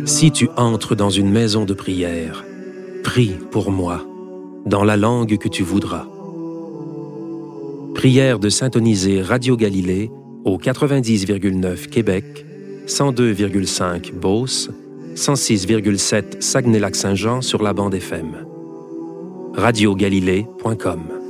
Si tu entres dans une maison de prière, prie pour moi, dans la langue que tu voudras. Prière de syntoniser Radio Galilée au 90,9 Québec, 102,5 Beauce, 106,7 Saguenay-Lac-Saint-Jean sur la bande FM. radiogalilée.com